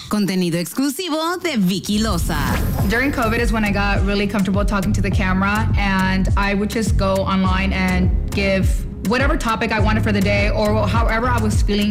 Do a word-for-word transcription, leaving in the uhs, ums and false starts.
Contenido exclusivo de Vicky Loza. During COVID is when I got really comfortable talking to the camera, and I would just go online and give whatever topic I wanted for the day or however I was feeling